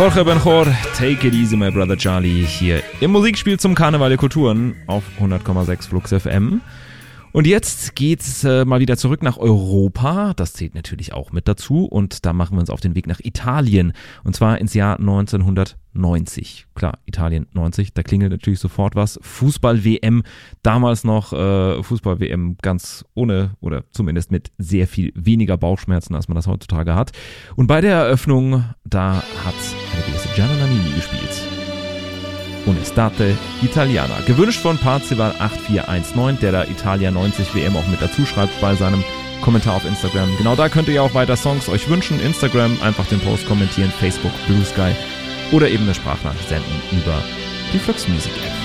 Jorge Benjor, Take It Easy, My Brother Charlie, hier im Musikspiel zum Karneval der Kulturen auf 100,6 Flux FM. Und jetzt geht's mal wieder zurück nach Europa. Das zählt natürlich auch mit dazu. Und da machen wir uns auf den Weg nach Italien. Und zwar ins Jahr 1990. Klar, Italien 90, da klingelt natürlich sofort was. Fußball-WM, damals noch Fußball-WM ganz ohne oder zumindest mit sehr viel weniger Bauchschmerzen, als man das heutzutage hat. Und bei der Eröffnung, da hat eine gewisse Gianna Nannini gespielt. Un'estate Italiana. Gewünscht von Parzival 8419, der da Italia 90 WM auch mit dazu schreibt bei seinem Kommentar auf Instagram. Genau da könnt ihr ja auch weiter Songs euch wünschen. Instagram, einfach den Post kommentieren, Facebook, Blue Sky oder eben eine Sprachnachricht senden über die Flux Music App.